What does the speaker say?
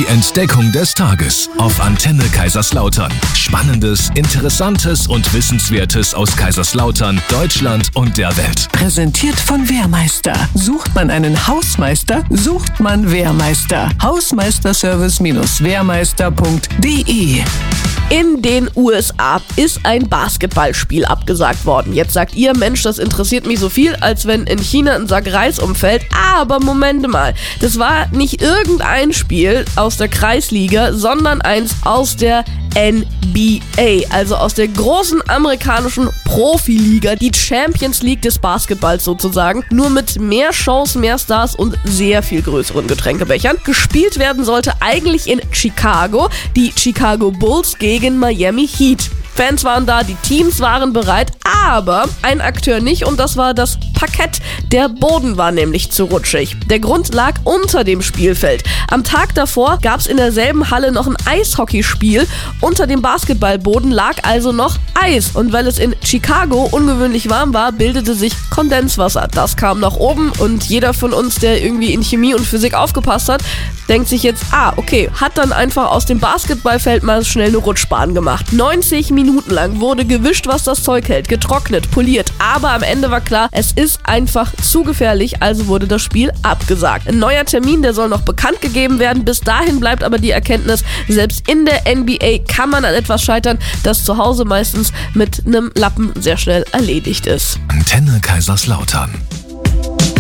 Entdeckung des Tages auf Antenne Kaiserslautern. Spannendes, Interessantes und Wissenswertes aus Kaiserslautern, Deutschland und der Welt. Präsentiert von Wehrmeister. Sucht man einen Hausmeister, sucht man Wehrmeister. Hausmeisterservice-wehrmeister.de. In den USA ist ein Basketballspiel abgesagt worden. Jetzt sagt ihr, Mensch, das interessiert mich so viel, als wenn in China ein Sack Reis umfällt. Aber Moment mal, das war nicht irgendein Spiel aus der Kreisliga, sondern eins aus der NBA, also aus der großen amerikanischen Profiliga, die Champions League des Basketballs sozusagen, nur mit mehr Shows, mehr Stars und sehr viel größeren Getränkebechern. Gespielt werden sollte eigentlich in Chicago, die Chicago Bulls gegen Miami Heat. Fans waren da, die Teams waren bereit, aber ein Akteur nicht und das war das Parkett. Der Boden war nämlich zu rutschig. Der Grund lag unter dem Spielfeld. Am Tag davor gab es in derselben Halle noch ein Eishockeyspiel. Unter dem Basketballboden lag also noch Eis. Und weil es in Chicago ungewöhnlich warm war, bildete sich Kondenswasser. Das kam nach oben und jeder von uns, der irgendwie in Chemie und Physik aufgepasst hat, denkt sich jetzt, okay, hat dann einfach aus dem Basketballfeld mal schnell eine Rutschbahn gemacht. 90 Minuten lang wurde gewischt, was das Zeug hält, getrocknet, poliert, aber am Ende war klar, es ist einfach zu gefährlich, also wurde das Spiel abgesagt. Ein neuer Termin, der soll noch bekannt gegeben werden. Bis dahin bleibt aber die Erkenntnis, selbst in der NBA kann man an etwas scheitern, das zu Hause meistens mit einem Lappen sehr schnell erledigt ist. Antenne Kaiserslautern.